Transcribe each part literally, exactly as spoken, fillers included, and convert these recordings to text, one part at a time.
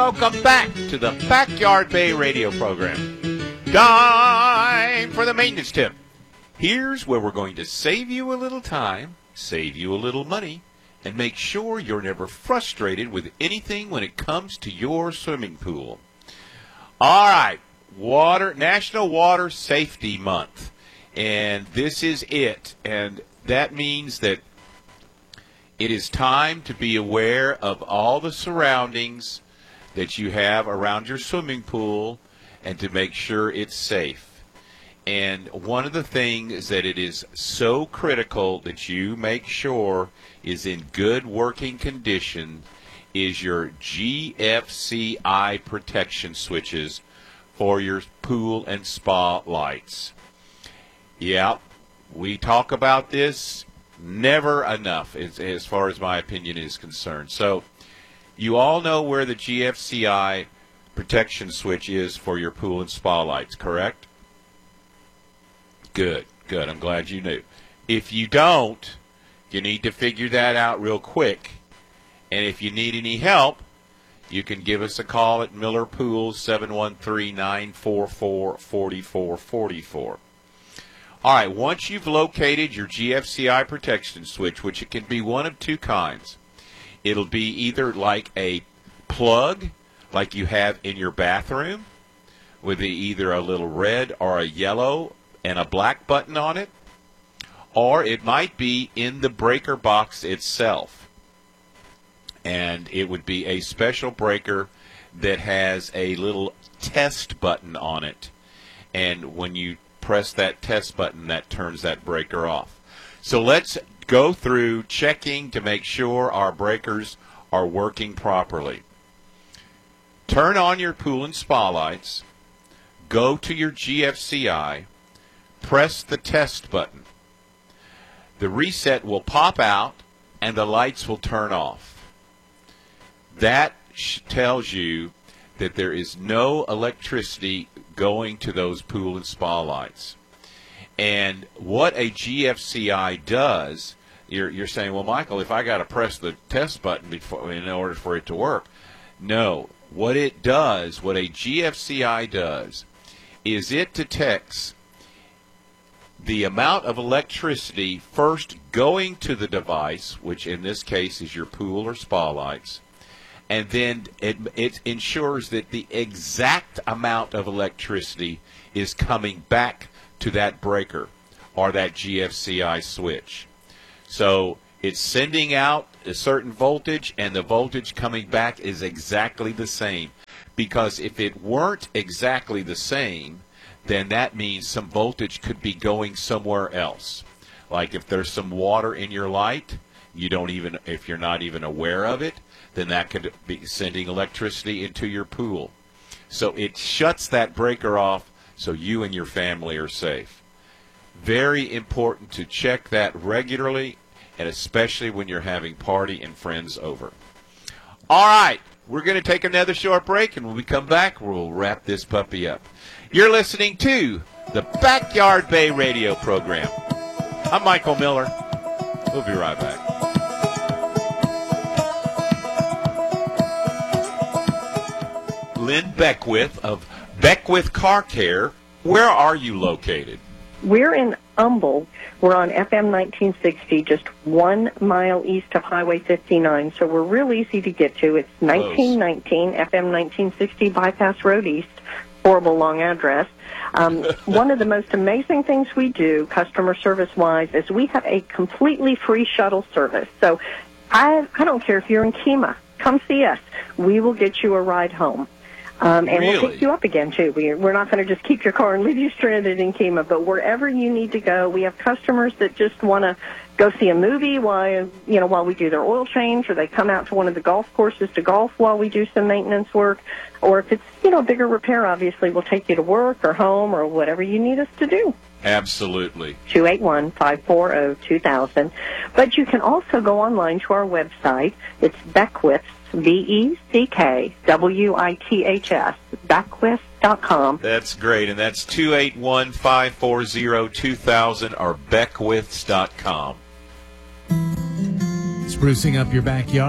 welcome back to the Backyard Bay radio program. Time for the maintenance tip. Here's where we're going to save you a little time, save you a little money, and make sure you're never frustrated with anything when it comes to your swimming pool. All right, water National Water Safety Month, and this is it, and that means that it is time to be aware of all the surroundings that you have around your swimming pool and to make sure it's safe. And one of the things that it is so critical that you make sure is in good working condition is your G F C I protection switches for your pool and spa lights. Yeah, we talk about this never enough as, as far as my opinion is concerned. So you all know where the G F C I protection switch is for your pool and spa lights, correct? Good, good. I'm glad you knew. If you don't, you need to figure that out real quick. And if you need any help, you can give us a call at Miller Pools, seven one three, nine four four, four four four four. All right, once you've located your G F C I protection switch, which it can be one of two kinds, it'll be either like a plug like you have in your bathroom with either a little red or a yellow and a black button on it, or it might be in the breaker box itself. And it would be a special breaker that has a little test button on it. And when you press that test button, that turns that breaker off. So let's go through checking to make sure our breakers are working properly. Turn on your pool and spa lights. Go to your G F C I. Press the test button. The reset will pop out and the lights will turn off. That tells you that there is no electricity going to those pool and spa lights. And what a G F C I does, you're, you're saying, well, Michael, if I got to press the test button before in order for it to work. No. What it does, what a G F C I does, is it detects the amount of electricity first going to the device, which in this case is your pool or spa lights, and then it, it ensures that the exact amount of electricity is coming back to that breaker or that G F C I switch. So it's sending out a certain voltage, and the voltage coming back is exactly the same. Because if it weren't exactly the same, then that means some voltage could be going somewhere else. Like if there's some water in your light, you don't even, if you're not even aware of it, then that could be sending electricity into your pool. So it shuts that breaker off so you and your family are safe. Very important to check that regularly, and especially when you're having party and friends over. All right, we're going to take another short break, and when we come back, we'll wrap this puppy up. You're listening to the Backyard Bay radio program. I'm Michael Miller. We'll be right back. Lynn Beckwith of Beckwith Car Care. Where are you located? We're in Humble. We're on F M nineteen sixty, just one mile east of Highway fifty-nine, so we're real easy to get to. It's nineteen nineteen F M nineteen sixty Bypass Road East. Horrible long address. Um, one of the most amazing things we do, customer service-wise, is we have a completely free shuttle service. So I, I don't care if you're in Kemah. Come see us. We will get you a ride home. Um, and really? We'll pick you up again, too. We, we're not going to just keep your car and leave you stranded in Kemah, but wherever you need to go, we have customers that just want to go see a movie while, you know, while we do their oil change, or they come out to one of the golf courses to golf while we do some maintenance work. Or if it's, you know, bigger repair, obviously, we'll take you to work or home or whatever you need us to do. Absolutely. two eight one, five four zero, two thousand. But you can also go online to our website. It's Beckwith's, B E C K W I T H S, Beckwith dot com. That's great, and that's two eight one, five four zero, two thousand or Beckwiths dot com. Sprucing up your backyard?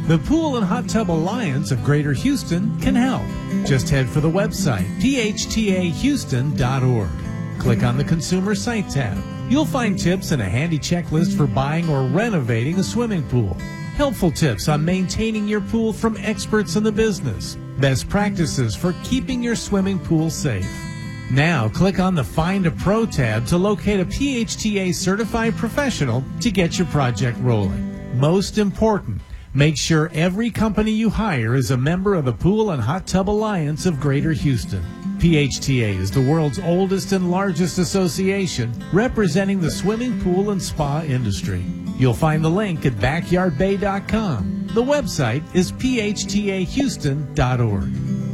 The Pool and Hot Tub Alliance of Greater Houston can help. Just head for the website, p h t a houston dot org. Click on the Consumer Site tab. You'll find tips and a handy checklist for buying or renovating a swimming pool. Helpful tips on maintaining your pool from experts in the business. Best practices for keeping your swimming pool safe. Now, click on the Find a Pro tab to locate a P H T A certified professional to get your project rolling. Most important, make sure every company you hire is a member of the Pool and Hot Tub Alliance of Greater Houston. P H T A is the world's oldest and largest association representing the swimming pool and spa industry. You'll find the link at backyard bay dot com. The website is p h t a houston dot org.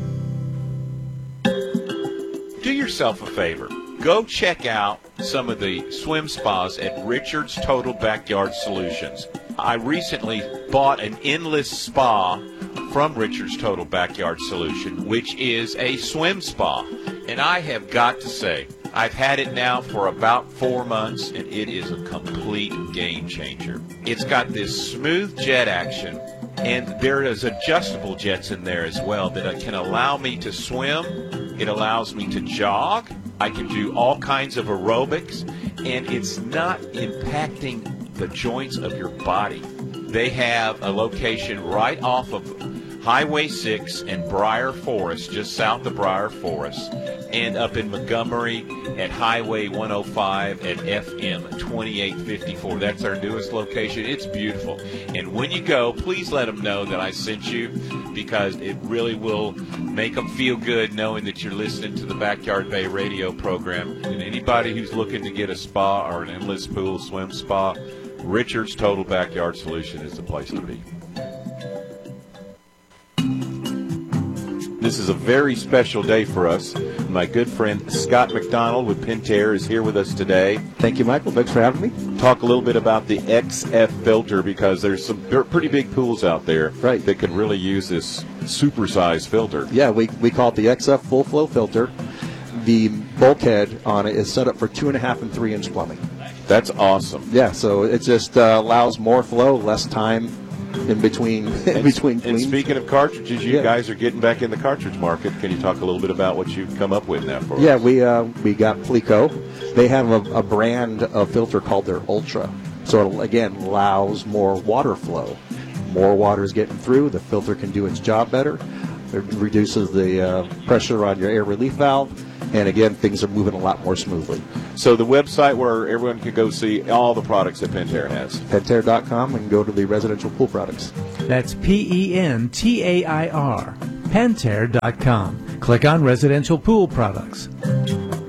Do yourself a favor. Go check out some of the swim spas at Richard's Total Backyard Solutions. I recently bought an endless spa from Richard's Total Backyard Solution, which is a swim spa. And I have got to say, I've had it now for about four months, and it is a complete game changer. It's got this smooth jet action, and there is adjustable jets in there as well that can allow me to swim. It allows me to jog. I can do all kinds of aerobics, and it's not impacting the joints of your body. They have a location right off of Highway six and Briar Forest, just south of Briar Forest, and up in Montgomery at Highway one oh five at F M twenty-eight fifty-four. That's our newest location. It's beautiful. And when you go, please let them know that I sent you, because it really will make them feel good knowing that you're listening to the Backyard Bay radio program. And anybody who's looking to get a spa or an endless pool swim spa, Richard's Total Backyard Solution is the place to be. This is a very special day for us. My good friend Scott McDonald with Pentair is here with us today. Thank you, Michael. Thanks for having me. Talk a little bit about the X F filter, because there's some pretty big pools out there right. that could really use this supersized filter. Yeah, we, we call it the X F Full Flow Filter. The bulkhead on it is set up for two and a half and three inch plumbing. That's awesome. Yeah, so it just uh, allows more flow, less time in between in and, between and cleans. Speaking of cartridges, you yeah. guys are getting back in the cartridge market. Can you talk a little bit about what you've come up with now for yeah, us? we uh, we got Pleco. They have a, a brand of filter called their Ultra. So it, again, allows more water flow. More water is getting through. The filter can do its job better. It reduces the uh, pressure on your air relief valve. And again, things are moving a lot more smoothly. So the website where everyone can go see all the products that Pentair has. Pentair dot com, and go to the residential pool products. That's P E N T A I R, Pentair dot com. Click on residential pool products.